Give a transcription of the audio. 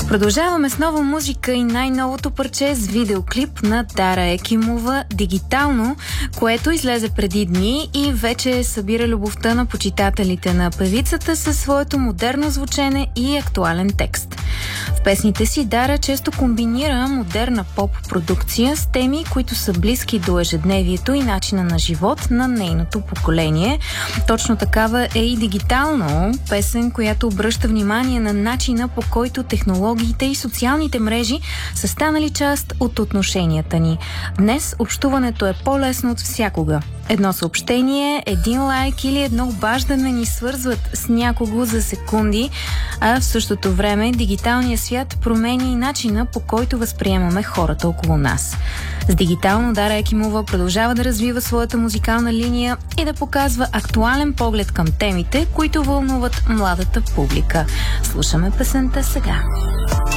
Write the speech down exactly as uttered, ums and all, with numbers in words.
Продължаваме с нова музика и най-новото парче с видеоклип на Дара Екимова "Дигитално", което излезе преди дни и вече събира любовта на почитателите на певицата със своето модерно звучене и актуален текст. В песните си Дара често комбинира модерна поп-продукция с теми, които са близки до ежедневието и начина на живот на нейното поколение. Точно такава е и "Дигитално", песен, която обръща внимание на начина, по който технологиите и социалните мрежи са станали част от отношенията ни. Днес общуването е по-лесно от всякога. Едно съобщение, един лайк или едно обаждане ни свързват с някого за секунди, а в същото време дигиталният свят променя и начина, по който възприемаме хората около нас. С "Дигитално" Дара Екимова продължава да развива своята музикална линия и да показва актуален поглед към темите, които вълнуват младата публика. Слушаме песента сега.